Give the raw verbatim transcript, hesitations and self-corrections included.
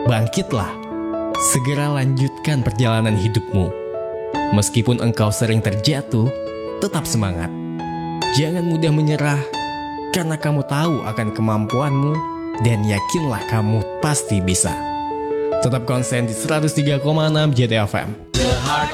Bangkitlah, segera lanjutkan perjalanan hidupmu. Meskipun engkau sering terjatuh, tetap semangat. Jangan mudah menyerah, karena kamu tahu akan kemampuanmu dan yakinlah kamu pasti bisa. Tetap konsen di seratus tiga koma enam J T F M.